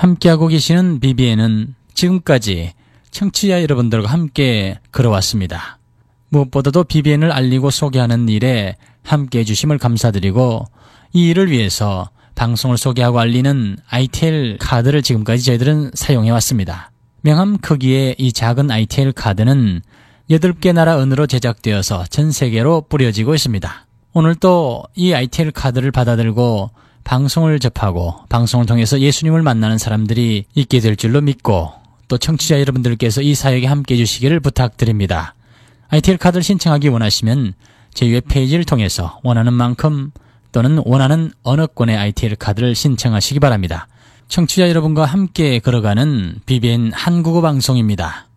함께하고 계시는 BBN은 지금까지 청취자 여러분들과 함께 걸어왔습니다. 무엇보다도 BBN을 알리고 소개하는 일에 함께해 주심을 감사드리고, 이 일을 위해서 방송을 소개하고 알리는 ITL 카드를 지금까지 저희들은 사용해왔습니다. 명함 크기의 이 작은 ITL 카드는 8개 나라 언어로 제작되어서 전 세계로 뿌려지고 있습니다. 오늘 또 이 ITL 카드를 받아들고 방송을 접하고 방송을 통해서 예수님을 만나는 사람들이 있게 될 줄로 믿고, 또 청취자 여러분들께서 이 사역에 함께해 주시기를 부탁드립니다. ITL 카드를 신청하기 원하시면 제 웹페이지를 통해서 원하는 만큼 또는 원하는 언어권의 ITL 카드를 신청하시기 바랍니다. 청취자 여러분과 함께 걸어가는 BBN 한국어 방송입니다.